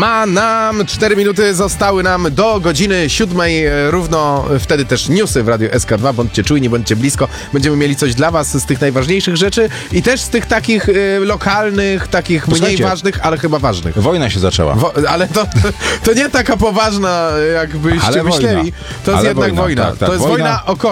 Ma nam 4 minuty, zostały nam do godziny 7 równo, wtedy też newsy w Radiu SK2, bądźcie czujni, bądźcie blisko, będziemy mieli coś dla was z tych najważniejszych rzeczy i też z tych takich lokalnych, takich mniej ważnych, ale chyba ważnych. Wojna się zaczęła. Ale to nie taka poważna, jakbyście myśleli, to jest jednak wojna. Tak, To jest wojna wojna o